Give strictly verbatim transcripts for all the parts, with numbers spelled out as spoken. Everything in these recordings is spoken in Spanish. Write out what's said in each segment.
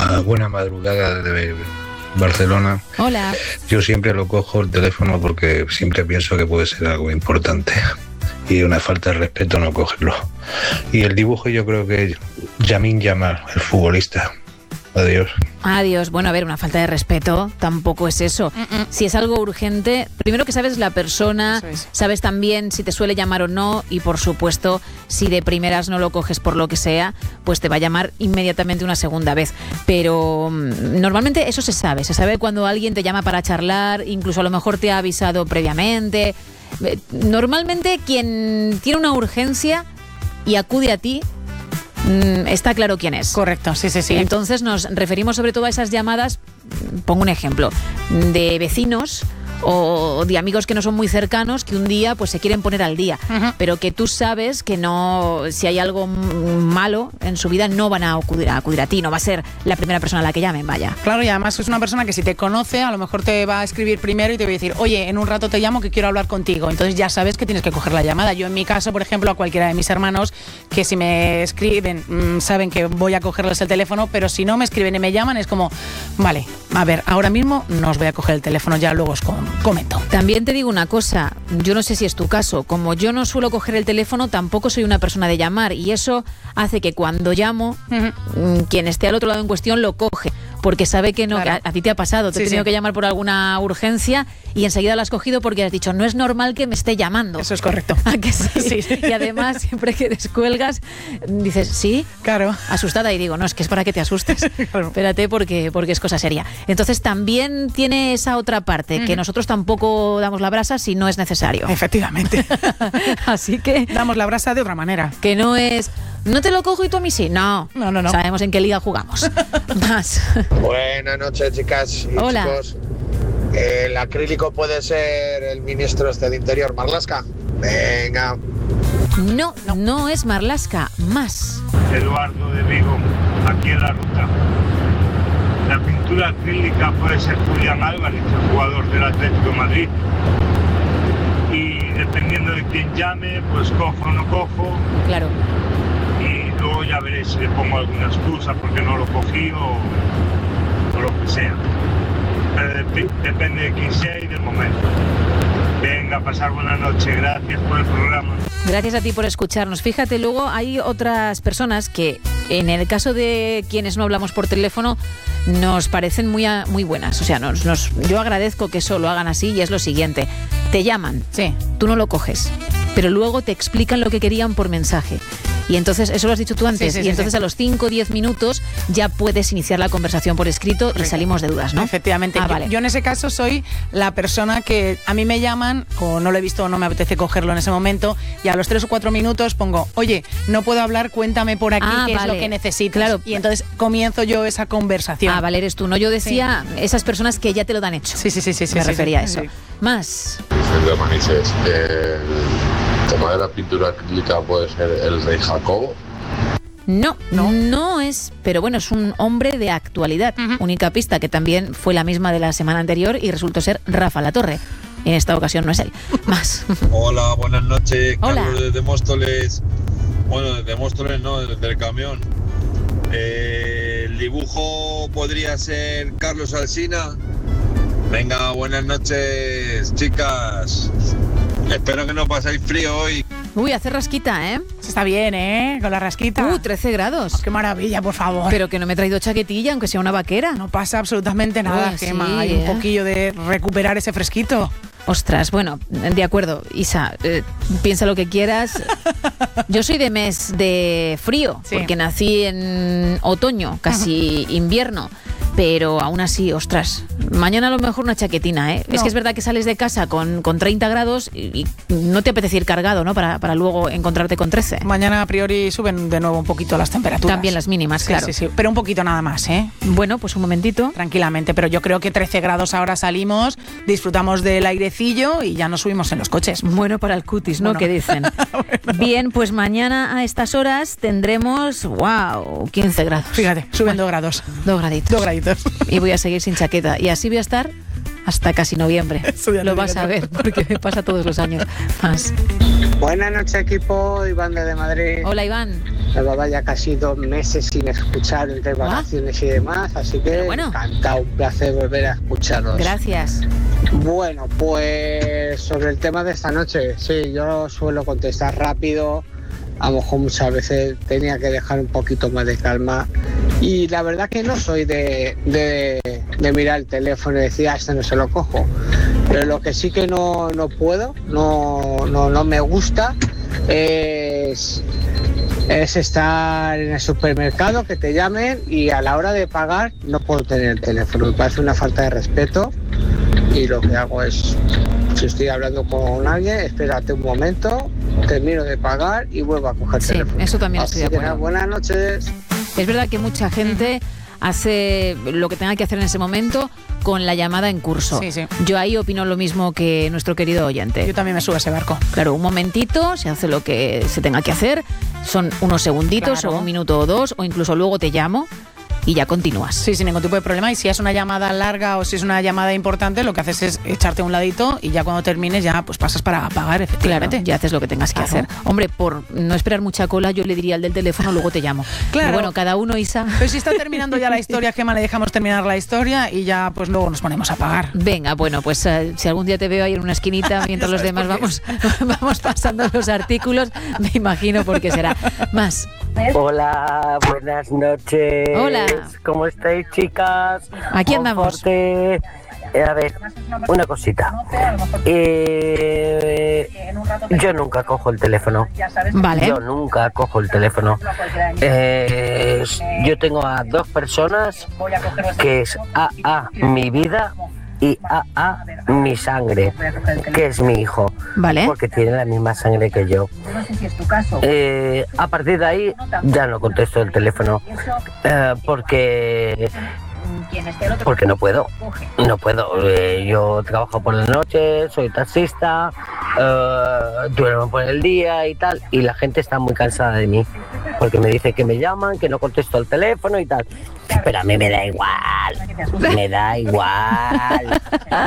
Hola, buena madrugada de Barcelona. Hola. Yo siempre lo cojo el teléfono porque siempre pienso que puede ser algo importante y una falta de respeto no cogerlo. Y el dibujo yo creo que Lamine Yamal, el futbolista. Adiós. Adiós. Bueno, a ver, una falta de respeto tampoco es eso. Mm-mm. Si es algo urgente, primero que sabes la persona, es. sabes también si te suele llamar o no, y por supuesto, si de primeras no lo coges por lo que sea, pues te va a llamar inmediatamente una segunda vez. Pero um, normalmente eso se sabe. Se sabe cuando alguien te llama para charlar, incluso a lo mejor te ha avisado previamente. Normalmente quien tiene una urgencia y acude a ti, está claro quién es. Correcto, sí, sí, sí. Entonces nos referimos sobre todo a esas llamadas, pongo un ejemplo, de vecinos o de amigos que no son muy cercanos, que un día pues se quieren poner al día, uh-huh. pero que tú sabes que no, si hay algo malo en su vida, no van a acudir, a acudir a ti, no va a ser la primera persona a la que llamen, vaya. Claro, y además es una persona que si te conoce, a lo mejor te va a escribir primero y te va a decir, oye, en un rato te llamo que quiero hablar contigo, entonces ya sabes que tienes que coger la llamada. Yo en mi caso, por ejemplo, a cualquiera de mis hermanos, que si me escriben, mmm, saben que voy a cogerles el teléfono, pero si no me escriben y me llaman, es como, vale, a ver, ahora mismo no os voy a coger el teléfono, ya luego os comento. También te digo una cosa, yo no sé si es tu caso, como yo no suelo coger el teléfono, tampoco soy una persona de llamar, y eso hace que cuando llamo, uh-huh. quien esté al otro lado en cuestión lo coge, porque sabe que no, claro. que a, a ti te ha pasado, te sí, he tenido sí. que llamar por alguna urgencia y enseguida lo has cogido porque has dicho, no es normal que me esté llamando. Eso es correcto. ¿A que sí? Sí, sí. Y además, siempre que descuelgas, dices, ¿sí? Claro. Asustada, y digo, no, es que es para que te asustes. Claro. Espérate porque, porque es cosa seria. Entonces también tiene esa otra parte, uh-huh. que nosotros tampoco damos la brasa si no es necesario. Efectivamente. Así que... damos la brasa de otra manera. Que no es... no te lo cojo y tú a mí sí. No, no, no, no. Sabemos en qué liga jugamos. Más. Buenas noches, chicas y Hola. chicos. ¿El acrílico puede ser el ministro este de Interior, Marlaska? Venga. No, no, no es Marlaska. Más. Eduardo de Vigo, aquí en la ruta. La pintura acrílica puede ser Julián Álvarez, el jugador del Atlético de Madrid. Y dependiendo de quién llame, pues cojo o no cojo. Claro. Y luego ya veré si le pongo alguna excusa porque no lo cogí o, o lo que sea. Pero de, depende de quién sea y del momento. Venga, pasar buena noche. Gracias por el programa. Gracias a ti por escucharnos. Fíjate, luego hay otras personas que, en el caso de quienes no hablamos por teléfono, nos parecen muy, a, muy buenas. O sea, nos, nos, yo agradezco que eso lo hagan así, y es lo siguiente. Te llaman, sí. tú no lo coges, pero luego te explican lo que querían por mensaje. Y entonces, eso lo has dicho tú antes, sí, sí, y entonces sí, sí. a los cinco o diez minutos ya puedes iniciar la conversación por escrito. Correcto. Y salimos de dudas, ¿no? Efectivamente. Ah, yo, vale. yo en ese caso soy la persona que a mí me llaman, o no lo he visto o no me apetece cogerlo en ese momento, y a los tres o cuatro minutos pongo, oye, no puedo hablar, cuéntame por aquí ah, qué vale. es lo que necesitas. Claro. Y entonces comienzo yo esa conversación. Ah, vale, eres tú. No, yo decía sí. esas personas que ya te lo dan hecho. Sí, sí, sí. sí me sí, refería sí, a eso. Sí. Más. Vicente Manises, el tema de la pintura acrílica puede ser el rey Jacobo. No, no, no es, pero bueno, es un hombre de actualidad. Uh-huh. Única pista, que también fue la misma de la semana anterior y resultó ser Rafa Latorre. En esta ocasión no es él. Más. Hola, buenas noches. Hola. Carlos desde Móstoles. Bueno, desde Móstoles no, desde el camión. Eh, el dibujo podría ser Carlos Alsina. Venga, buenas noches, chicas. Espero que no paséis frío hoy. Uy, hace rasquita, ¿eh? Está bien, ¿eh? Con la rasquita. Uh, trece grados. Oh, qué maravilla, por favor. Pero que no me he traído chaquetilla, aunque sea una vaquera. No pasa absolutamente nada, Uy, Gemma. sí, Hay ¿eh? un poquillo de recuperar ese fresquito. Ostras, bueno, de acuerdo, Isa, eh, piensa lo que quieras. Yo soy de mes de frío, sí. porque nací en otoño, casi uh-huh. invierno. Pero aún así, ostras, mañana a lo mejor una chaquetina, ¿eh? No. Es que es verdad que sales de casa con, con treinta grados y, y no te apetece ir cargado, ¿no? Para, para luego encontrarte con trece. Mañana a priori suben de nuevo un poquito las temperaturas. También las mínimas, sí, claro. Sí, sí, pero un poquito nada más, ¿eh? Bueno, pues un momentito. Tranquilamente, pero yo creo que trece grados ahora salimos, disfrutamos del airecillo y ya nos subimos en los coches. Bueno para el cutis, ¿no? Bueno. ¿Qué dicen? Bueno. Bien, pues mañana a estas horas tendremos, wow, quince grados. Fíjate, suben dos grados. Dos graditos. Dos graditos. Y voy a seguir sin chaqueta. Y así voy a estar hasta casi noviembre. Lo vas a ver, porque me pasa todos los años. Más. Buenas noches, equipo. Iván desde Madrid. Hola, Iván. Llevaba ya casi dos meses sin escuchar entre vacaciones y demás, así que bueno. encantado, un placer volver a escucharos. Gracias. Bueno, pues sobre el tema de esta noche, sí, yo suelo contestar rápido, a lo mejor muchas veces tenía que dejar un poquito más de calma y la verdad que no soy de, de, de mirar el teléfono y decir, ah, este no se lo cojo, pero lo que sí que no, no puedo, no, no, no me gusta es... es estar en el supermercado, que te llamen y a la hora de pagar no puedo tener el teléfono. Me parece una falta de respeto y lo que hago es, si estoy hablando con alguien, espérate un momento, termino de pagar y vuelvo a coger el sí, teléfono. Eso también Así estoy de acuerdo. Que, buenas noches. Es verdad que mucha gente hace lo que tenga que hacer en ese momento con la llamada en curso. Sí, sí. Yo ahí opino lo mismo que nuestro querido oyente. Yo también me subo a ese barco. Claro, un momentito, se hace lo que se tenga que hacer, son unos segunditos Claro. o un minuto o dos, o incluso luego te llamo y ya continúas. Sí, sin ningún tipo de problema. Y si es una llamada larga o si es una llamada importante, lo que haces es echarte a un ladito y ya cuando termines ya pues pasas para pagar, Claro, efectivamente. ya haces lo que tengas que Claro. hacer. Hombre, por no esperar mucha cola, yo le diría al del teléfono, luego te llamo. Claro. Pero bueno, cada uno, Isa. Pero si está terminando ya la historia, Gemma, le dejamos terminar la historia y ya pues luego nos ponemos a pagar. Venga, bueno, pues uh, si algún día te veo ahí en una esquinita mientras los demás vamos, vamos pasando los artículos, me imagino por qué será. Más. Hola, buenas noches. Hola. ¿Cómo estáis, chicas? Aquí andamos. Conforte. Eh, a ver, una cosita. Eh, yo nunca cojo el teléfono. Vale. Yo nunca cojo el teléfono. Eh, yo tengo a dos personas que es A A mi vida y A A mi sangre, que es mi hijo. Vale. Porque tiene la misma sangre que yo. Eh, a partir de ahí ya no contesto el teléfono eh, porque porque no puedo no puedo eh, yo trabajo por la noche, soy taxista, eh, duermo por el día y tal, y la gente está muy cansada de mí porque me dice que me llaman, que no contesto el teléfono y tal, pero a mí me da igual, me da igual.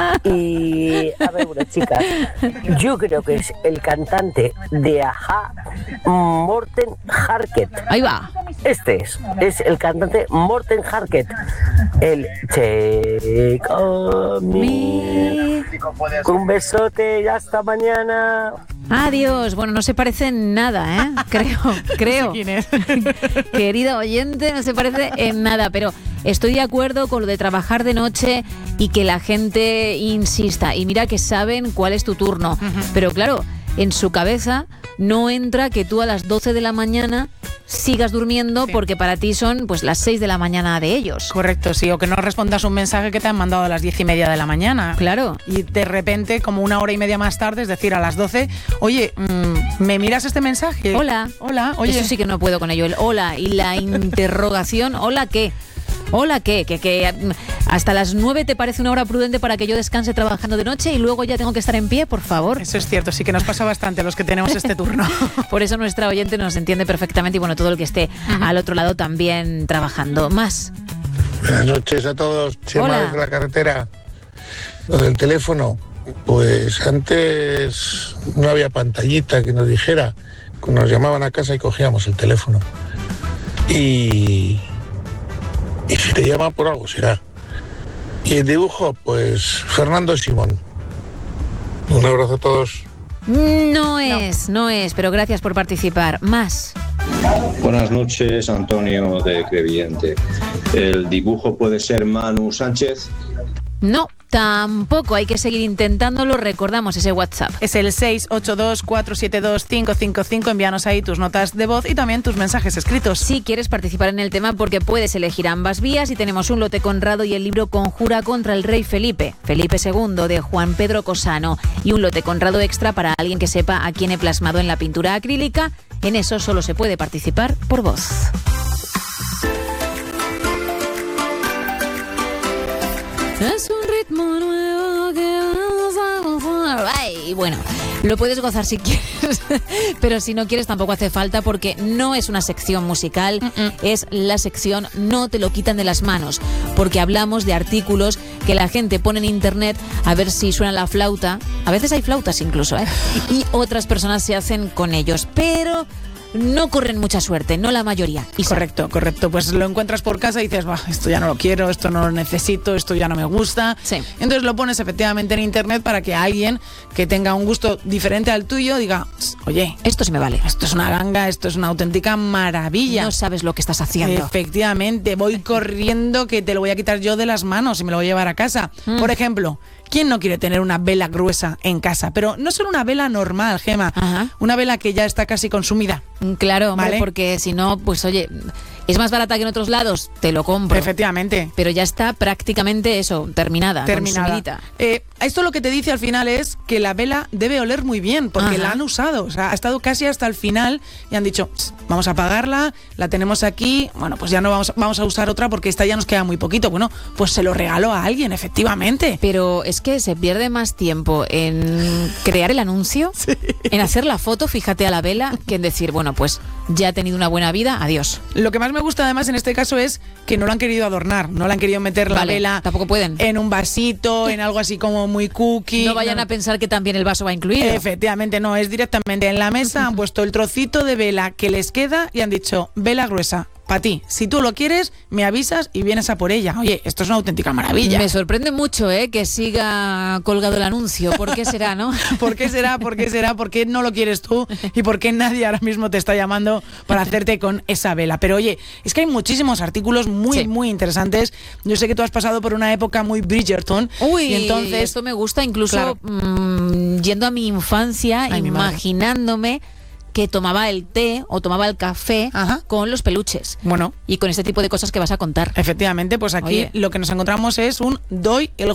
Y a ver, bueno, chicas, yo creo que es el cantante de Ajá, Morten Harket. Ahí va. Este es, es el cantante Morten Harket. El Take on me. Un besote y hasta mañana. Adiós. Bueno, no se parece en nada, ¿eh? Creo, creo. ¿Quién es? Querido oyente, no se parece en nada, pero estoy de acuerdo con lo de trabajar de noche y que la gente insista. Y mira que saben cuál es tu turno. Uh-huh. Pero claro, en su cabeza no entra que tú a las doce de la mañana sigas durmiendo, sí, porque para ti son pues las seis de la mañana de ellos. Correcto, sí, o que no respondas un mensaje que te han mandado a las diez y media de la mañana. Claro. Y de repente, como una hora y media más tarde, es decir, a las doce, oye, mmm, ¿me miras este mensaje? Hola. Hola, oye. Eso sí que no puedo con ello, el hola y la interrogación, ¿hola qué? Hola, ¿qué? Que, que hasta las nueve te parece una hora prudente para que yo descanse trabajando de noche y luego ya tengo que estar en pie, por favor. Eso es cierto, sí que nos pasa bastante a los que tenemos este turno. Por eso nuestra oyente nos entiende perfectamente y bueno, todo el que esté uh-huh. al otro lado también trabajando. Más. Buenas noches a todos. Chema desde la carretera. Lo del teléfono, pues antes no había pantallita que nos dijera. Nos llamaban a casa y cogíamos el teléfono. Y... Y si te llaman por algo será. Y el dibujo, pues Fernando Simón. Un abrazo a todos. No es, no, no es, pero gracias por participar. Más. Buenas noches, Antonio de Crevillente. ¿El dibujo puede ser Manu Sánchez? No, tampoco. Hay que seguir intentándolo. Recordamos ese WhatsApp. Es el seis ocho dos, cuatro siete dos, cinco cinco cinco. Envíanos ahí tus notas de voz y también tus mensajes escritos. Si quieres participar en el tema, porque puedes elegir ambas vías, y tenemos un lote Conrado y el libro Conjura contra el rey Felipe, Felipe segundo, de Juan Pedro Cosano, y un lote Conrado extra para alguien que sepa a quién he plasmado en la pintura acrílica. En eso solo se puede participar por voz. Es un ritmo nuevo que vamos a gozar. Ay, bueno, Lo puedes gozar si quieres, pero si no quieres tampoco hace falta, porque no es una sección musical, Mm-mm. es la sección No te lo quitan de las manos, porque hablamos de artículos que la gente pone en internet a ver si suena la flauta. A veces hay flautas incluso, ¿eh? Y otras personas se hacen con ellos, pero no corren mucha suerte, no la mayoría. Y correcto, correcto. Pues lo encuentras por casa y dices, bah, esto ya no lo quiero, esto no lo necesito, esto ya no me gusta. Sí. Entonces lo pones efectivamente en internet para que alguien que tenga un gusto diferente al tuyo diga, oye, esto sí me vale. Esto es una ganga, esto es una auténtica maravilla. No sabes lo que estás haciendo. Efectivamente, voy corriendo que te lo voy a quitar yo de las manos y me lo voy a llevar a casa. Mm. Por ejemplo, ¿quién no quiere tener una vela gruesa en casa? Pero no solo una vela normal, Gema. Ajá. Una vela que ya está casi consumida. Claro, hombre, ¿vale? Porque si no, pues oye, es más barata que en otros lados, te lo compro. Efectivamente. Pero ya está prácticamente eso, terminada, terminada. consumidita. Eh, esto lo que te dice al final es que la vela debe oler muy bien, porque Ajá. la han usado. O sea, ha estado casi hasta el final y han dicho, vamos a apagarla, la tenemos aquí, bueno, pues ya no vamos, vamos a usar otra porque esta ya nos queda muy poquito. Bueno, pues se lo regaló a alguien, efectivamente. Pero es que se pierde más tiempo en crear el anuncio, sí. en hacer la foto, fíjate a la vela, que en decir, bueno, pues ya ha tenido una buena vida, adiós. Lo que más me gusta además en este caso es que no lo han querido adornar, no le han querido meter la vale, vela tampoco pueden. En un vasito, en algo así como muy cookie. No vayan no. a pensar que también el vaso va incluido. Efectivamente, no, es directamente en la mesa, han puesto el trocito de vela que les queda y han dicho, vela gruesa. Para ti, si tú lo quieres, me avisas y vienes a por ella. Oye, esto es una auténtica maravilla. Me sorprende mucho, ¿eh? Que siga colgado el anuncio. ¿Por qué será, no? ¿Por qué será? ¿Por qué será? ¿Por qué no lo quieres tú? ¿Y por qué nadie ahora mismo te está llamando para hacerte con esa vela? Pero oye, es que hay muchísimos artículos muy, sí. muy interesantes. Yo sé que tú has pasado por una época muy Bridgerton. Uy, y entonces esto me gusta, incluso claro. mmm, yendo a mi infancia, Ay, imaginándome que tomaba el té o tomaba el café Ajá. con los peluches. Bueno. Y con este tipo de cosas que vas a contar. Efectivamente, pues aquí Oye. lo que nos encontramos es un doy el